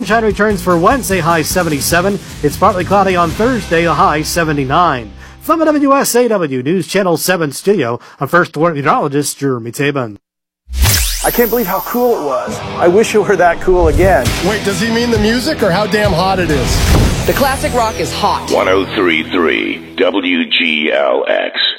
sunshine returns for Wednesday, high 77. It's partly cloudy on Thursday, a high 79. From the WSAW News Channel 7 studio, I'm First Alert Meteorologist Jeremy Taban. I can't believe how cool it was. I wish it were that cool again. Wait, does he mean the music or how damn hot it is? The classic rock is hot. 103.3 WGLX.